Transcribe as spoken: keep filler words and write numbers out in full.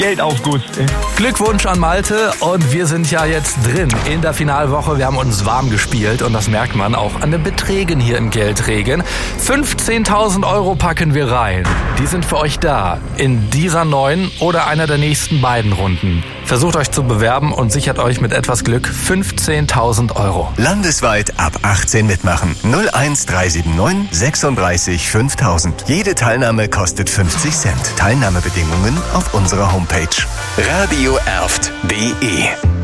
Geldaufguss. Glückwunsch an Malte und wir sind ja jetzt drin in der Finalwoche. Wir haben uns warm gespielt und das merkt man auch an den Beträgen hier im Geldregen. fünfzehntausend Euro packen wir rein. Die sind für euch da in dieser neuen oder einer der nächsten beiden Runden. Versucht euch zu bewerben und sichert euch mit etwas Glück fünfzehntausend Euro. Landesweit ab achtzehn mitmachen. null eins drei sieben neun sechsunddreißig fünftausend. Jede Teilnahme kostet fünfzig Cent. Teilnahmebedingungen auf unserer Homepage radio erft punkt de.